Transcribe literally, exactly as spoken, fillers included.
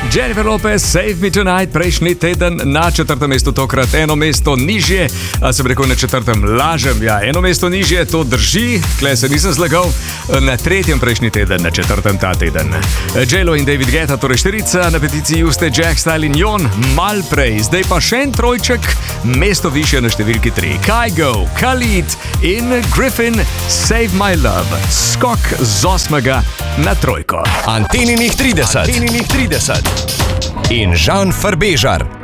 Jennifer Lopez, Save Me Tonight, prejšnji teden na četrtem mestu, tokrat eno mesto nižje, a sem rekel na četrtem lažem, ja, eno mesto nižje, to drži, tle se nisem zlagal, na tretjem prejšnji teden, na četrtem ta teden. J-Lo in David Guetta, torej štirica, na peticiji Juste, Jack, Style in Jon, mal prej, zdaj pa še en trojček, mesto više na številki tri. Kygo, Khalid in Griffin, Save My Love, skok z osmega na trojko. Anteninih trideset. Anteninih trideset. In Žan Farbežar.